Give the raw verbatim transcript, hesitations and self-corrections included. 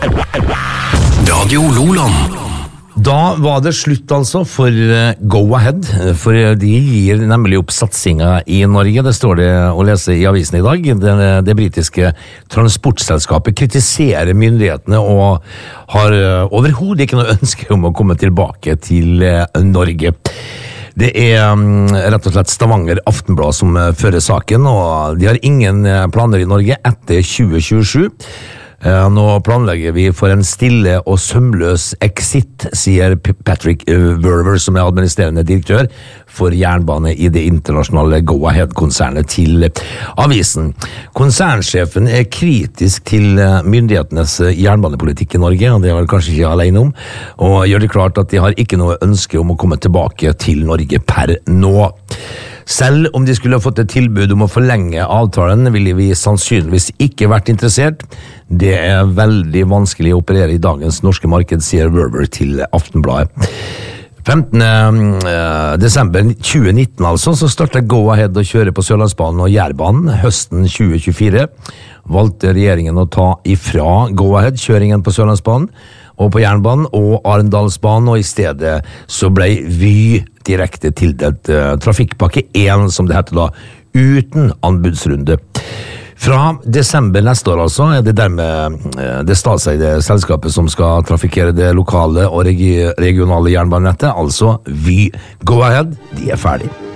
Radio Loland. Da var det slutt altså for Go Ahead, for de gir nemlig opp satsingen i Norge. Det står det å lese i avisen i dag. Det, det britiske transportselskapet kritiserer myndighetene og har overhodet ikke noe ønske om å komme tilbake til Norge. Det er rett og slett Stavanger Aftenblad som fører saken, og de har ingen planer i Norge etter tjue tjuesju. Nå planlegger vi for en stille og sømløs exit, sier Patrick Verver, som er administrerende direktør for jernbane i det internasjonale Go Ahead-konsernet til avisen. Konsernsjefen er kritisk til myndighetenes jernbanepolitikk i Norge, og det er vel kanskje ikke alene om, og gjør det klart at de har ikke noe ønske om å komme tilbake til Norge per nå. Selv om de skulle ha fått et tilbud om å forlenge avtalen, ville vi sannsynligvis ikke vært interessert. Det er veldig vanskelig å operere i dagens norske marked, sier Verver til Aftenbladet. femtende desember tjue nitten altså, så startet Go Ahead å kjøre på Sørlandsbanen og Jærbanen. Høsten tjue tjuefire valgte regjeringen å ta ifra Go Ahead kjøringen på Sørlandsbanen og på jernbanen og Arendalsbanen, og i stedet så ble Vy direkte tildelt uh, trafikkpakke én, som det heter da, uten anbudsrunde. Fra desember neste år altså er det dermed uh, det statseide selskapet som skal trafikkere det lokale og regi- regionale jernbanenettet, altså Vy. Go Ahead, de er ferdig.